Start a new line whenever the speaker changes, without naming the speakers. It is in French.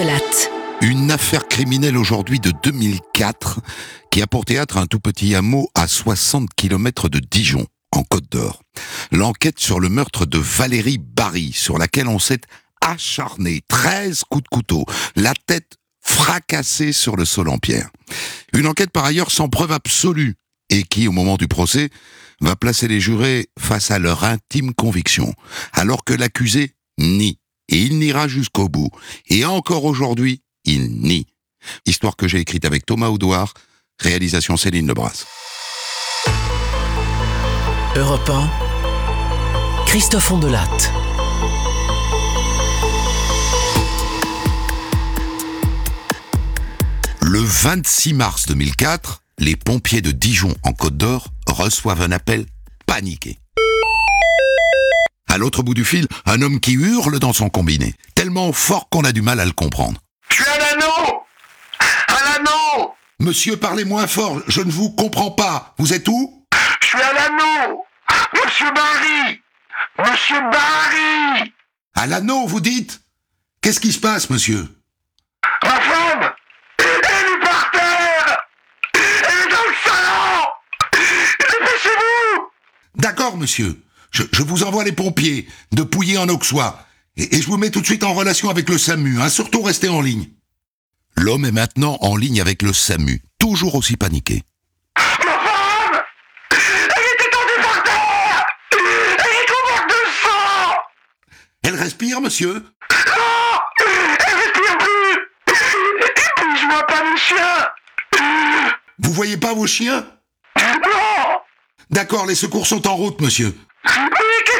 Latte.
Une affaire criminelle aujourd'hui de 2004 qui a pour théâtre un tout petit hameau à 60 km de Dijon, en Côte d'Or. L'enquête sur le meurtre de Valérie Barry, sur laquelle on s'est acharné, 13 coups de couteau, la tête fracassée sur le sol en pierre. Une enquête par ailleurs sans preuve absolue et qui, au moment du procès, va placer les jurés face à leur intime conviction, alors que l'accusé nie. Et il niera jusqu'au bout. Et encore aujourd'hui, il nie. Histoire que j'ai écrite avec Thomas Audouard, réalisation Céline Lebras.
Europe 1, Christophe Ondelatte.
Le 26 mars 2004, les pompiers de Dijon en Côte d'Or reçoivent un appel paniqué. À l'autre bout du fil, un homme qui hurle dans son combiné, tellement fort qu'on a du mal à le comprendre.
Je suis à l'anneau! À l'anneau!
Monsieur, parlez moins fort, je ne vous comprends pas. Vous êtes où?
Je suis à l'anneau! Monsieur Barry! Monsieur Barry!
À l'anneau, vous dites? Qu'est-ce qui se passe, monsieur?
Ma femme! Elle est par terre! Elle est dans le salon! Dépêchez-vous!
D'accord, monsieur. Je vous envoie les pompiers de Pouilly en Auxois. Et je vous mets tout de suite en relation avec le SAMU, hein. Surtout restez en ligne. L'homme est maintenant en ligne avec le SAMU, toujours aussi paniqué.
Ma femme! Elle est étendue par terre! Elle est couverte de sang!
Elle respire, monsieur?
Non! Elle respire plus! Et puis je vois pas mon chien!
Vous voyez pas vos chiens?
Non!
D'accord, les secours sont en route, monsieur.
Ma